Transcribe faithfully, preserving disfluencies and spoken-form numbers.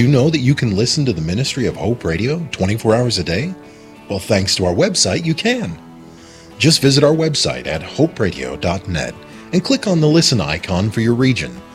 you know that you can listen to the Ministry of Hope Radio twenty-four hours a day? Well, thanks to our website, you can. Just visit our website at hope radio dot net and click on the listen icon for your region.